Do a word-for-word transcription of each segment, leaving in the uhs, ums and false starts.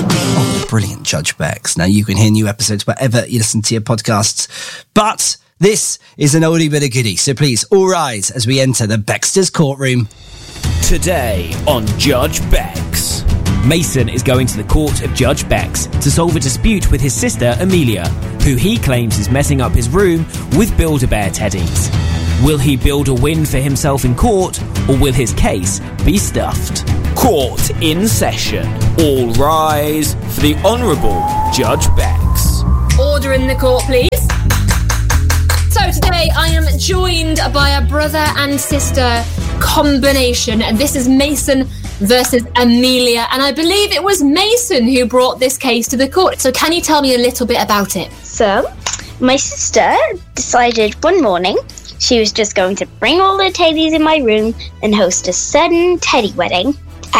Oh, brilliant, Judge Bex. Now, you can hear new episodes wherever you listen to your podcasts. But this is an oldie but a goodie, so please, all rise as we enter the Bexters courtroom. Today on Judge Bex. Mason is going to the court of Judge Bex to solve a dispute with his sister Amelia, who he claims is messing up his room with Build-A-Bear teddies. Will he build a win for himself in court, or will his case be stuffed? Court in session. All rise for the Honourable Judge Bex. Order in the court, please. So today I am joined by a brother and sister combination, and this is Mason versus Amelia, and I believe it was Mason who brought this case to the court. So can you tell me a little bit about it? So, my sister decided one morning she was just going to bring all the teddies in my room and host a sudden teddy wedding.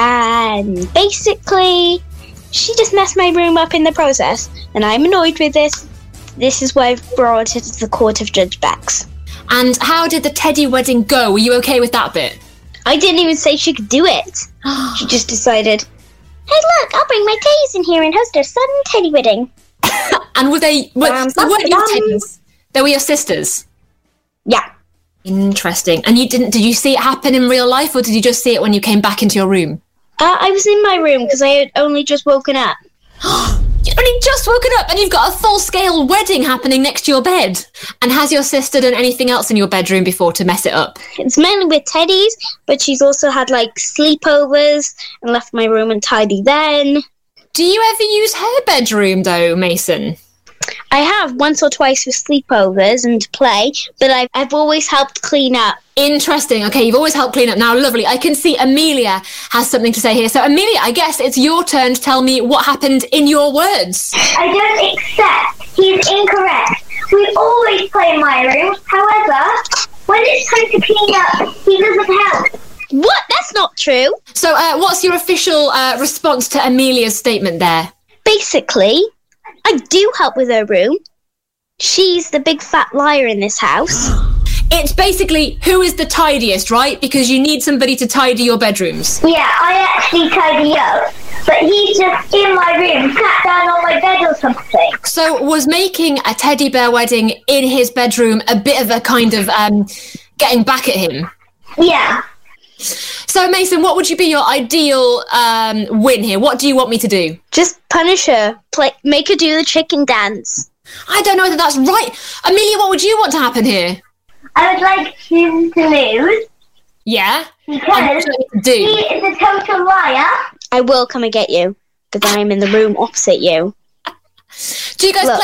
And basically, she just messed my room up in the process, and I'm annoyed with this. This is why I've brought it to the court of Judge Bex. And how did the teddy wedding go? Were you okay with that bit? I didn't even say she could do it. She just decided, hey look, I'll bring my teddies in here and host a sudden teddy wedding. And were they, were, Um, they weren't your um, teddies? They were your sisters? Yeah. Interesting. And you didn't, did you see it happen in real life, or did you just see it when you came back into your room? Uh, I was in my room because I had only just woken up. You've only just woken up and you've got a full-scale wedding happening next to your bed. And has your sister done anything else in your bedroom before to mess it up? It's mainly with teddies, but she's also had like sleepovers and left my room untidy then. Do you ever use her bedroom though, Mason? I have once or twice for sleepovers and to play, but I've, I've always helped clean up. Interesting. Okay, you've always helped clean up. Now, lovely. I can see Amelia has something to say here. So, Amelia, I guess it's your turn to tell me what happened in your words. I don't accept. He's incorrect. We always play in my room. However, when it's time to clean up, he doesn't help. What? That's not true. So, uh, what's your official uh, response to Amelia's statement there? Basically, I do help with her room. She's the big fat liar in this house. It's basically who is the tidiest, right? Because you need somebody to tidy your bedrooms. Yeah, I actually tidy up, but he's just in my room, sat down on my bed or something. So was making a teddy bear wedding in his bedroom a bit of a kind of um, getting back at him? Yeah. So, Mason, what would you be your ideal um, win here? What do you want me to do? Just punish her. Play, make her do the chicken dance. I don't know whether that's right. Amelia, what would you want to happen here? I would like him to lose. Yeah? Because to do? he is a total liar. I will come and get you, because I'm in the room opposite you. Do you guys Look. play...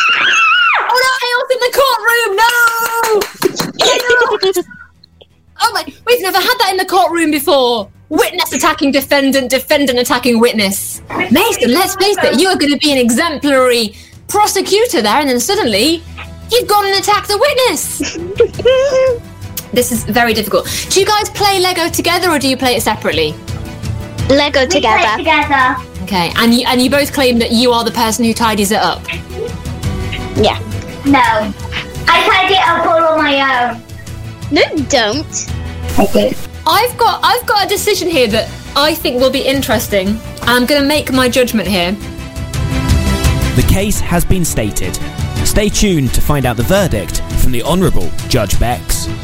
Oh, no, chaos in the courtroom! No! Oh, my... We've never had that in the courtroom before. Witness attacking defendant, defendant attacking witness. Mason, let's face it, you are going to be an exemplary prosecutor there, and then suddenly... You've gone and attacked the witness! This is very difficult. Do you guys play Lego together or do you play it separately? Lego We together. play together. Okay, and you, and you both claim that you are the person who tidies it up? Yeah. No. I tidy it up all on my own. No, you don't. I do. I've got I've got a decision here that I think will be interesting. I'm going to make my judgment here. The case has been stated. Stay tuned to find out the verdict from the Honourable Judge Bex.